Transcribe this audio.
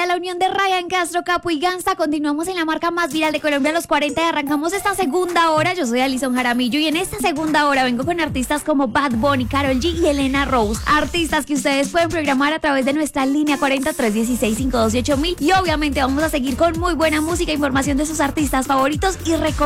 a la unión de Ryan Castro, Capo y Gangsta. Continuamos en la marca más viral de Colombia a los 40 y arrancamos esta segunda hora. Yo soy Alison Jaramillo y en esta segunda hora vengo con artistas como Bad Bunny, Karol G y Elena Rose. Artistas que ustedes pueden programar a través de nuestra línea 40-316-528-1000. Y obviamente vamos a seguir con muy buena música, información de sus artistas favoritos y recomendaciones